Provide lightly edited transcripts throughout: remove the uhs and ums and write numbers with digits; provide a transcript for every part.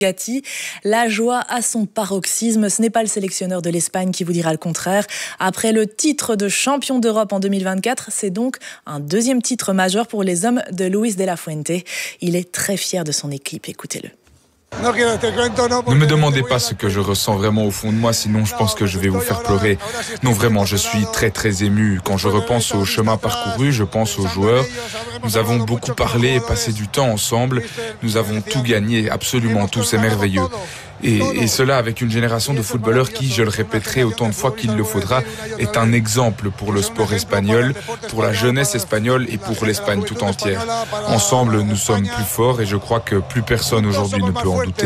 Gatti, la joie à son paroxysme. Ce n'est pas le sélectionneur de l'Espagne qui vous dira le contraire. Après le titre de champion d'Europe en 2024, c'est donc un deuxième titre majeur pour les hommes de Luis de la Fuente. Il est très fier de son équipe. Écoutez-le. Ne me demandez pas ce que je ressens vraiment au fond de moi, sinon je pense que je vais vous faire pleurer. Non, vraiment, je suis très très ému. Quand je repense au chemin parcouru, je pense aux joueurs. Nous avons beaucoup parlé et passé du temps ensemble. Nous avons tout gagné, absolument tout, c'est merveilleux. Et cela avec une génération de footballeurs qui, je le répéterai autant de fois qu'il le faudra, est un exemple pour le sport espagnol, pour la jeunesse espagnole et pour l'Espagne tout entière. Ensemble, nous sommes plus forts et je crois que plus personne aujourd'hui ne peut en douter.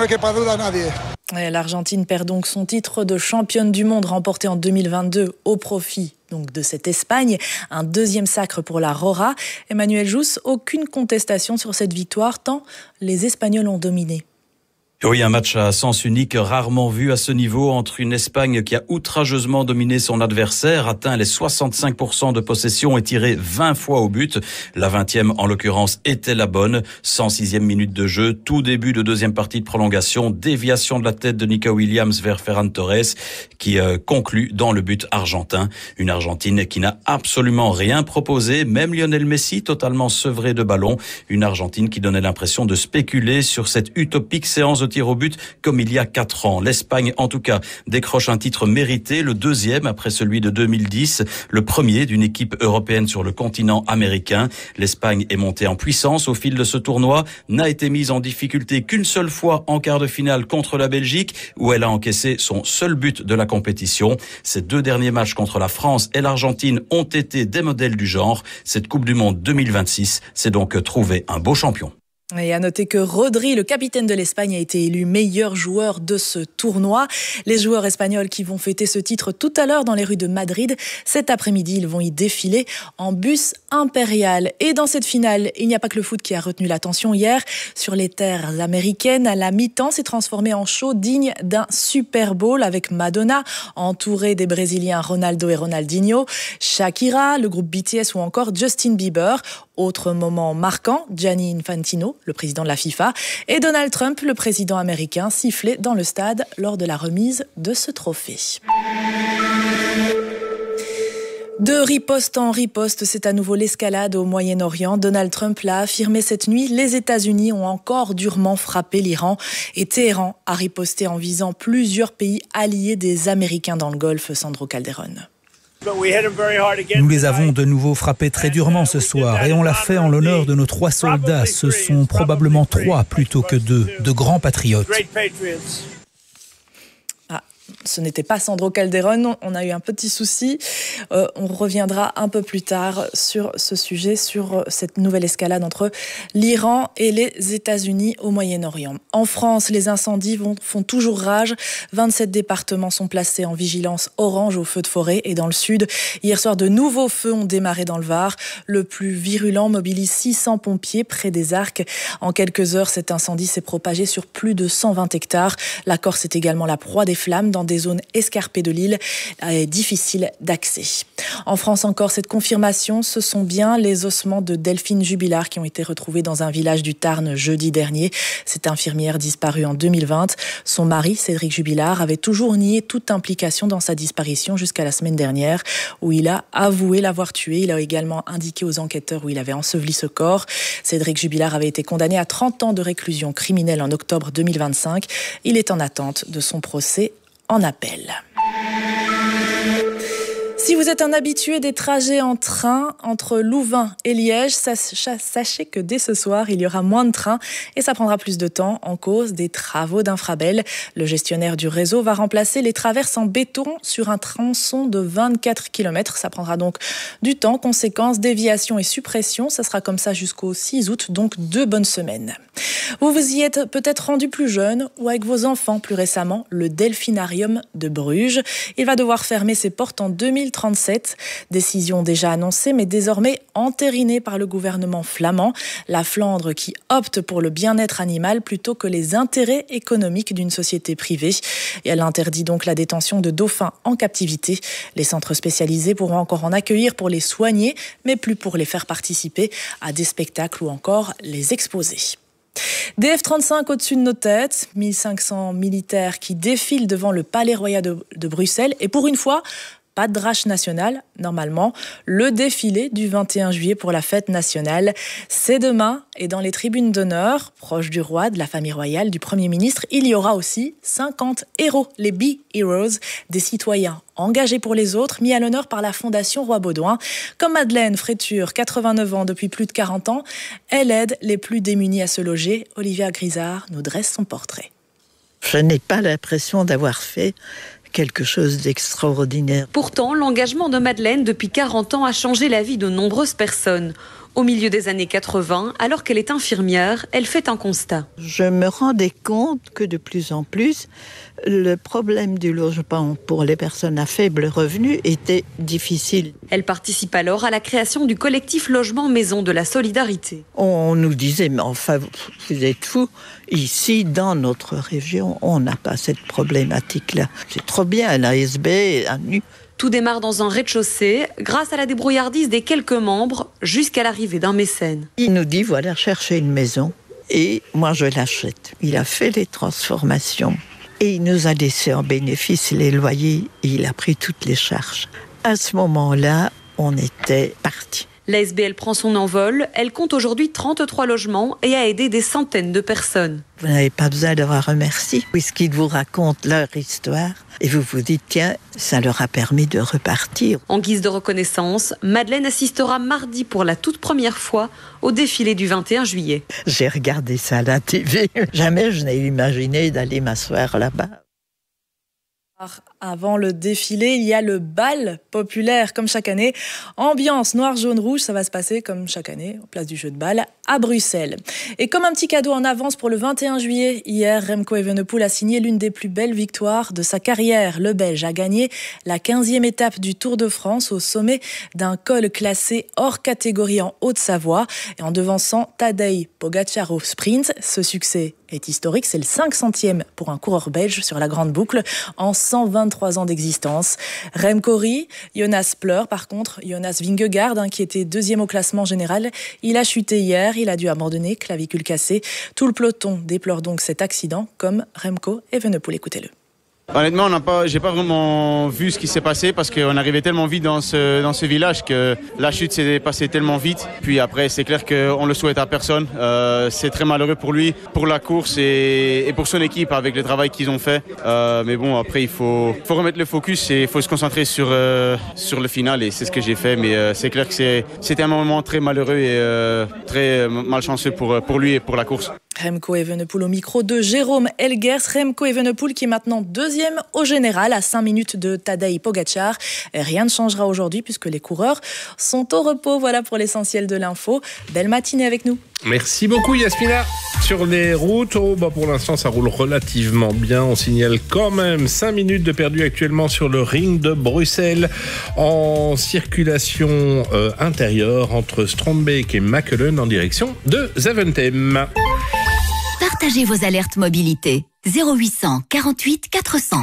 L'Argentine perd donc son titre de championne du monde remporté en 2022 au profit donc de cette Espagne. Un deuxième sacre pour la Roja. Emmanuel Jousse, aucune contestation sur cette victoire tant les Espagnols ont dominé. Oui, un match à sens unique rarement vu à ce niveau entre une Espagne qui a outrageusement dominé son adversaire, atteint les 65% de possession et tiré 20 fois au but. La 20e, en l'occurrence, était la bonne. 106e minute de jeu, tout début de deuxième partie de prolongation, déviation de la tête de Nico Williams vers Ferran Torres qui conclut dans le but argentin. Une Argentine qui n'a absolument rien proposé, même Lionel Messi totalement sevré de ballon. Une Argentine qui donnait l'impression de spéculer sur cette utopique séance de tir au but comme il y a 4 ans. L'Espagne, en tout cas, décroche un titre mérité, le deuxième après celui de 2010, le premier d'une équipe européenne sur le continent américain. L'Espagne est montée en puissance au fil de ce tournoi, n'a été mise en difficulté qu'une seule fois en quart de finale contre la Belgique, où elle a encaissé son seul but de la compétition. Ces 2 derniers matchs contre la France et l'Argentine ont été des modèles du genre. Cette Coupe du Monde 2026 s'est donc trouvé un beau champion. Et à noter que Rodri, le capitaine de l'Espagne, a été élu meilleur joueur de ce tournoi. Les joueurs espagnols qui vont fêter ce titre tout à l'heure dans les rues de Madrid. Cet après-midi, ils vont y défiler en bus impérial. Et dans cette finale, il n'y a pas que le foot qui a retenu l'attention hier. Sur les terres américaines, à la mi-temps, s'est transformé en show digne d'un Super Bowl avec Madonna, entourée des Brésiliens Ronaldo et Ronaldinho, Shakira, le groupe BTS ou encore Justin Bieber. Autre moment marquant, Gianni Infantino, le président de la FIFA, et Donald Trump, le président américain, sifflé dans le stade lors de la remise de ce trophée. De riposte en riposte, c'est à nouveau l'escalade au Moyen-Orient. Donald Trump l'a affirmé cette nuit. Les États-Unis ont encore durement frappé l'Iran et Téhéran a riposté en visant plusieurs pays alliés des Américains dans le Golfe. Sandro Calderón. Nous les avons de nouveau frappés très durement ce soir et on l'a fait en l'honneur de nos 3 soldats. Ce sont probablement 3 plutôt que 2, de grands patriotes. Ce n'était pas Sandro Calderón, on a eu un petit souci. On reviendra un peu plus tard sur ce sujet, sur cette nouvelle escalade entre l'Iran et les États-Unis au Moyen-Orient. En France, les incendies font toujours rage. 27 départements sont placés en vigilance orange aux feux de forêt. Et dans le sud, hier soir, de nouveaux feux ont démarré dans le Var. Le plus virulent mobilise 600 pompiers près des Arcs. En quelques heures, cet incendie s'est propagé sur plus de 120 hectares. La Corse est également la proie des flammes dans des zones escarpées de l'île et difficiles d'accès. En France encore, cette confirmation, ce sont bien les ossements de Delphine Jubilard qui ont été retrouvés dans un village du Tarn jeudi dernier. Cette infirmière disparue en 2020. Son mari, Cédric Jubilard, avait toujours nié toute implication dans sa disparition jusqu'à la semaine dernière où il a avoué l'avoir tué. Il a également indiqué aux enquêteurs où il avait enseveli ce corps. Cédric Jubilard avait été condamné à 30 ans de réclusion criminelle en octobre 2025. Il est en attente de son procès en appel. Si vous êtes un habitué des trajets en train entre Louvain et Liège, sachez que dès ce soir, il y aura moins de trains et ça prendra plus de temps en cause des travaux d'Infrabel. Le gestionnaire du réseau va remplacer les traverses en béton sur un tronçon de 24 km. Ça prendra donc du temps. Conséquence, déviation et suppression. Ça sera comme ça jusqu'au 6 août, donc 2 bonnes semaines. Vous vous y êtes peut-être rendu plus jeune ou avec vos enfants plus récemment, le Delphinarium de Bruges. Il va devoir fermer ses portes en 2037. Décision déjà annoncée mais désormais entérinée par le gouvernement flamand. La Flandre qui opte pour le bien-être animal plutôt que les intérêts économiques d'une société privée. Et elle interdit donc la détention de dauphins en captivité. Les centres spécialisés pourront encore en accueillir pour les soigner mais plus pour les faire participer à des spectacles ou encore les exposer. Des F-35 au-dessus de nos têtes, 1500 militaires qui défilent devant le Palais Royal de Bruxelles. Et pour une fois, pas de drache nationale, normalement. Le défilé du 21 juillet pour la fête nationale, c'est demain. Et dans les tribunes d'honneur, proches du roi, de la famille royale, du Premier ministre, il y aura aussi 50 héros, les Be Heroes, des citoyens engagés pour les autres, mis à l'honneur par la Fondation Roi Baudouin. Comme Madeleine Fréture, 89 ans depuis plus de 40 ans, elle aide les plus démunis à se loger. Olivia Grisard nous dresse son portrait. Je n'ai pas l'impression d'avoir fait quelque chose d'extraordinaire. Pourtant, l'engagement de Madeleine depuis 40 ans a changé la vie de nombreuses personnes. Au milieu des années 80, alors qu'elle est infirmière, elle fait un constat. Je me rendais compte que de plus en plus, le problème du logement pour les personnes à faible revenu était difficile. Elle participe alors à la création du collectif Logement Maison de la Solidarité. On nous disait, mais enfin, vous êtes fous. Ici, dans notre région, on n'a pas cette problématique-là. C'est trop bien, l'ASB, un nu. Tout démarre dans un rez-de-chaussée, grâce à la débrouillardise des quelques membres, jusqu'à l'arrivée d'un mécène. Il nous dit, voilà, cherchez une maison, et moi je l'achète. Il a fait les transformations, et il nous a laissé en bénéfice les loyers, et il a pris toutes les charges. À ce moment-là, on était partis. L'ASBL prend son envol, elle compte aujourd'hui 33 logements et a aidé des centaines de personnes. Vous n'avez pas besoin d'avoir un merci, puisqu'ils vous racontent leur histoire et vous vous dites, tiens, ça leur a permis de repartir. En guise de reconnaissance, Madeleine assistera mardi pour la toute première fois au défilé du 21 juillet. J'ai regardé ça à la TV, jamais je n'ai imaginé d'aller m'asseoir là-bas. Avant le défilé, il y a le bal populaire, comme chaque année. Ambiance noir, jaune, rouge, ça va se passer comme chaque année, en place du jeu de balle, à Bruxelles. Et comme un petit cadeau en avance pour le 21 juillet, hier, Remco Evenepoel a signé l'une des plus belles victoires de sa carrière. Le Belge a gagné la 15e étape du Tour de France au sommet d'un col classé hors catégorie en Haute-Savoie et en devançant Tadej Pogačar au sprint. Ce succès est historique, c'est le 500e pour un coureur belge sur la grande boucle en 123 ans d'existence. Remco rit, Jonas pleure. Par contre, Jonas Vingegaard, qui était deuxième au classement général, il a chuté hier, il a dû abandonner, clavicule cassée. Tout le peloton déplore donc cet accident, comme Remco Evenepoel. Écoutez-le. Honnêtement, j'ai pas vraiment vu ce qui s'est passé parce qu'on arrivait tellement vite dans ce village que la chute s'est passée tellement vite. Puis après, c'est clair qu'on le souhaite à personne. C'est très malheureux pour lui, pour la course et pour son équipe avec le travail qu'ils ont fait. Mais bon, après, il faut remettre le focus et il faut se concentrer sur le final et c'est ce que j'ai fait. Mais c'est clair que c'était un moment très malheureux et très malchanceux pour lui et pour la course. Remco Evenepoel au micro de Jérôme Elgers. Remco Evenepoel qui est maintenant deuxième au général à 5 minutes de Tadej Pogačar. Rien ne changera aujourd'hui puisque les coureurs sont au repos. Voilà pour l'essentiel de l'info. Belle matinée avec nous. Merci beaucoup Yasmina. Sur les routes, pour l'instant ça roule relativement bien. On signale quand même 5 minutes de perdu actuellement sur le ring de Bruxelles en circulation intérieure entre Strombeek et Mechelen en direction de Zaventem. Partagez vos alertes mobilité 0800 48 400.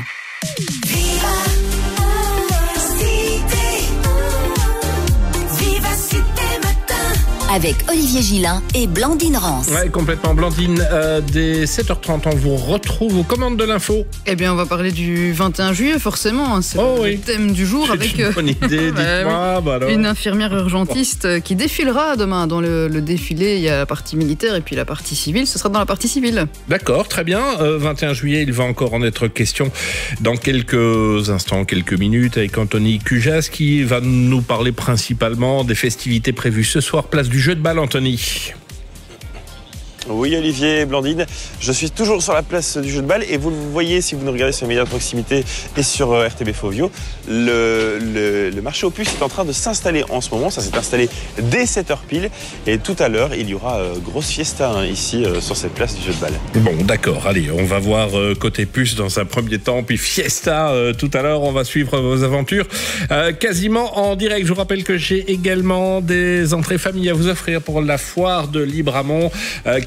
Avec Olivier Gillin et Blandine Rance. Ouais, complètement. Blandine, dès 7h30, on vous retrouve aux commandes de l'info. Eh bien, on va parler du 21 juillet, forcément. C'est le thème du jour. Avec une bonne idée, dites-moi. Une infirmière urgentiste qui défilera demain. Dans le défilé, il y a la partie militaire et puis la partie civile. Ce sera dans la partie civile. D'accord, très bien. 21 juillet, il va encore en être question dans quelques instants, quelques minutes, avec Anthony Cujas qui va nous parler principalement des festivités prévues ce soir, place du jeu de balle, Anthony. Oui, Olivier et Blandine, je suis toujours sur la place du jeu de balle et vous le voyez si vous nous regardez sur les médias de proximité et sur RTB Fovio, le marché aux puces est en train de s'installer en ce moment. Ça s'est installé dès 7h pile et tout à l'heure il y aura grosse fiesta ici sur cette place du jeu de balle. Bon, d'accord, allez, on va voir côté puce dans un premier temps, puis fiesta tout à l'heure. On va suivre vos aventures quasiment en direct. Je vous rappelle que j'ai également des entrées famille à vous offrir pour la foire de Libramont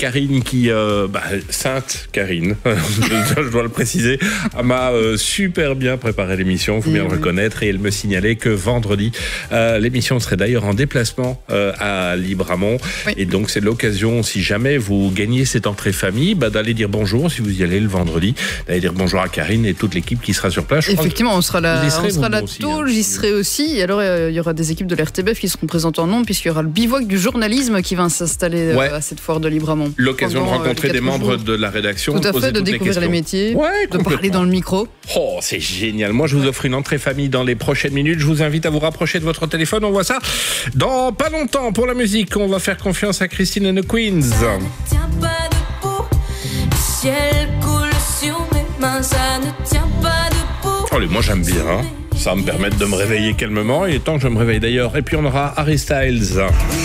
Karine qui, sainte Karine, je dois le préciser, m'a super bien préparé l'émission, il faut bien le reconnaître, et elle me signalait que vendredi, l'émission serait d'ailleurs en déplacement à Libramont, et donc c'est l'occasion, si jamais vous gagnez cette entrée famille, d'aller dire bonjour, si vous y allez le vendredi, d'aller dire bonjour à Karine et toute l'équipe qui sera sur place. Effectivement, on sera là aussi, tôt, j'y serai aussi, et alors il y aura des équipes de l'RTBF qui seront présentes en nombre, puisqu'il y aura le bivouac du journalisme qui va s'installer à cette foire de Libramont. L'occasion de rencontrer des membres de la rédaction. Tout à fait, de découvrir les métiers, de parler dans le micro. Oh, c'est génial. Moi, je vous offre une entrée famille dans les prochaines minutes. Je vous invite à vous rapprocher de votre téléphone. On voit ça dans pas longtemps. Pour la musique, on va faire confiance à Christine and the Queens. Ça ne tient pas debout. Le ciel coule sur mes mains. Ça ne tient pas debout. Allez, moi, j'aime bien. Ça va me permettre de me réveiller calmement. Il est temps que je me réveille d'ailleurs. Et puis, on aura Harry Styles.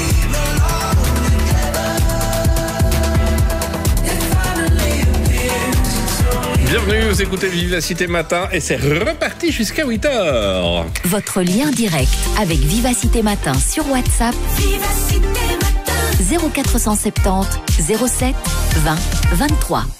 Bienvenue, vous écoutez Vivacité Matin et c'est reparti jusqu'à 8h. Votre lien direct avec Vivacité Matin sur WhatsApp. Vivacité Matin 0470 07 20 23.